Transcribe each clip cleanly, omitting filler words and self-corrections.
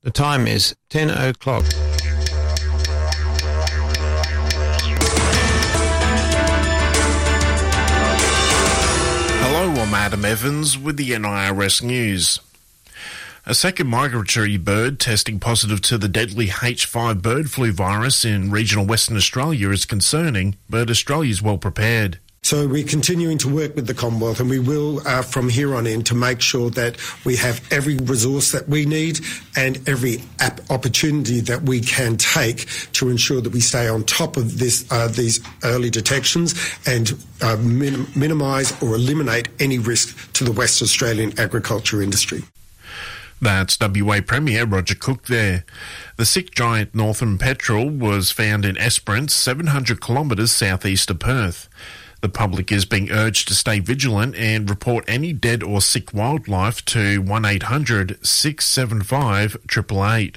The time is 10 o'clock. Hello, I'm Adam Evans with the NIRS News. A second migratory bird testing positive to the deadly H5 bird flu virus in regional Western Australia is concerning, but Australia is well prepared. So we're continuing to work with the Commonwealth, and we will from here on in to make sure that we have every resource that we need and every opportunity that we can take to ensure that we stay on top of these early detections and minimise or eliminate any risk to the West Australian agriculture industry. That's WA Premier Roger Cook there. The sick giant Northern petrel was found in Esperance, 700 kilometres southeast of Perth. The public is being urged to stay vigilant and report any dead or sick wildlife to 1800 675 888.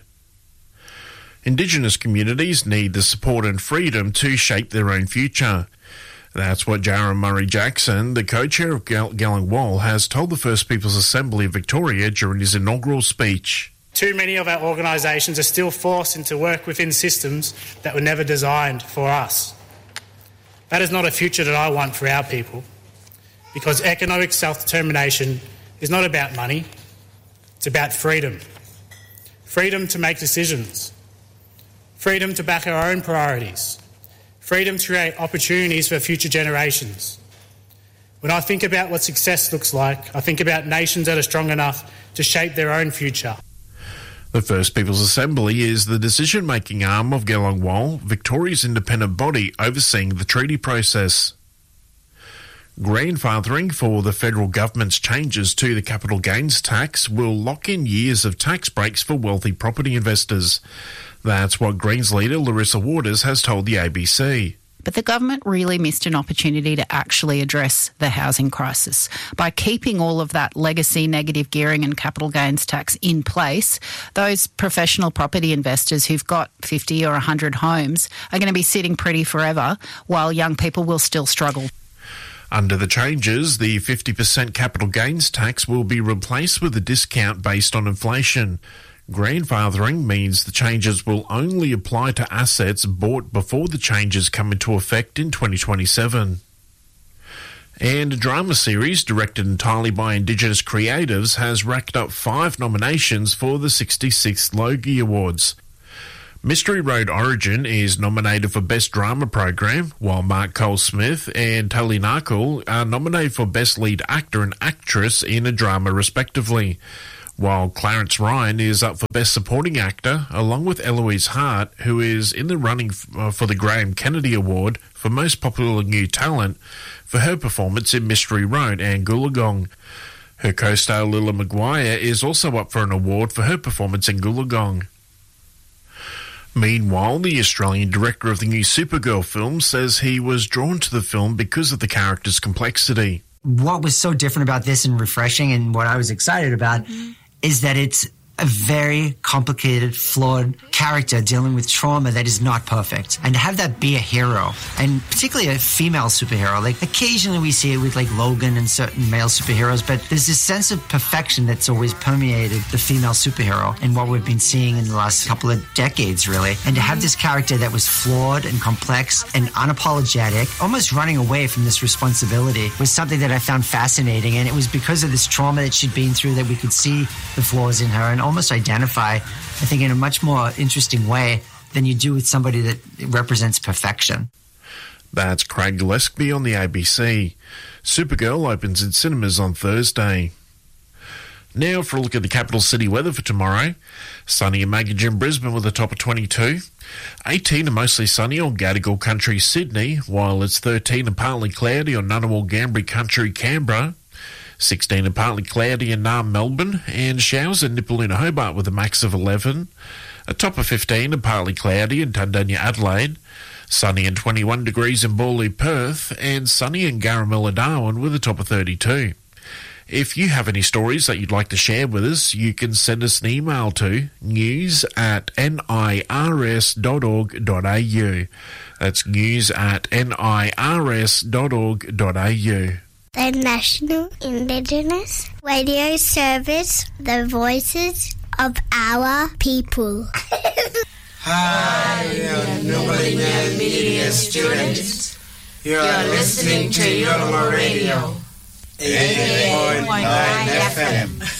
Indigenous communities need the support and freedom to shape their own future. That's what Jarrah Murray-Jackson, the co-chair of Galangwal, has told the First Peoples Assembly of Victoria during his inaugural speech. Too many of our organisations are still forced into work within systems that were never designed for us. That is not a future that I want for our people, because economic self-determination is not about money, it's about freedom. Freedom to make decisions, freedom to back our own priorities, freedom to create opportunities for future generations. When I think about what success looks like, I think about nations that are strong enough to shape their own future. The First Peoples Assembly is the decision-making arm of Galangwal, Victoria's independent body overseeing the treaty process. Grandfathering for the federal government's changes to the capital gains tax will lock in years of tax breaks for wealthy property investors. That's what Greens leader Larissa Waters has told the ABC. But the government really missed an opportunity to actually address the housing crisis. By keeping all of that legacy negative gearing and capital gains tax in place, those professional property investors who've got 50 or 100 homes are going to be sitting pretty forever, while young people will still struggle. Under the changes, the 50% capital gains tax will be replaced with a discount based on inflation. Grandfathering means the changes will only apply to assets bought before the changes come into effect in 2027. And a drama series directed entirely by Indigenous creatives has racked up 5 nominations for the 66th Logie Awards. Mystery Road Origin is nominated for Best Drama Program, while Mark Cole-Smith and Tali Narkle are nominated for Best Lead Actor and Actress in a Drama respectively, while Clarence Ryan is up for Best Supporting Actor, along with Eloise Hart, who is in the running for the Graham Kennedy Award for Most Popular New Talent for her performance in Mystery Road and Goolagong. Her co-star Lilla Maguire is also up for an award for her performance in Goolagong. Meanwhile, the Australian director of the new Supergirl film says he was drawn to the film because of the character's complexity. What was so different about this and refreshing, and what I was excited about, is that it's a very complicated, flawed character dealing with trauma that is not perfect. And to have that be a hero, and particularly a female superhero, like occasionally we see it with like Logan and certain male superheroes, but there's this sense of perfection that's always permeated the female superhero and what we've been seeing in the last couple of decades, really. And to have this character that was flawed and complex and unapologetic, almost running away from this responsibility, was something that I found fascinating. And it was because of this trauma that she'd been through that we could see the flaws in her and almost identify, I think, in a much more interesting way than you do with somebody that represents perfection. That's Craig Gillespie on the ABC. Supergirl opens in cinemas on Thursday. Now for a look at the capital city weather for tomorrow. Sunny in Magogin, Brisbane with a top of 22. 18 and mostly sunny on Gadigal Country, Sydney, while it's 13 and partly cloudy on Ngunnawal Gambri Country, Canberra. 16 and partly cloudy in Naarm, Melbourne, and showers in Nipaluna, Hobart with a max of 11. A top of 15 and partly cloudy in Tundanya, Adelaide. Sunny and 21 degrees in Borloo, Perth, and sunny in Garamilla, Darwin with a top of 32. If you have any stories that you'd like to share with us, you can send us an email to news@nirs.org.au. That's news@nirs.org.au. The National Indigenous Radio Service, the Voices of our people. Hi, Newbalinia Media students. You are listening to Yolmo Radio, 88.9 FM.